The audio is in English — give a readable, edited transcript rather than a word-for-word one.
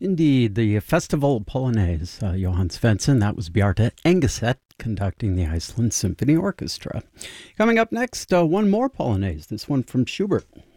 Indeed, the Festival Polonaise, Johann Svensson, that was Bjarte Engeset conducting the Iceland Symphony Orchestra. Coming up next, one more Polonaise, this one from Schubert.